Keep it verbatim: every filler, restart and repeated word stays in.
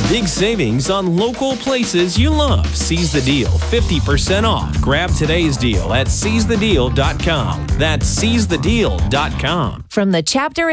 Big savings on local places you love. Seize the deal, fifty percent off. Grab today's deal at seize the deal dot com. That's seize the deal dot com. From the Chapter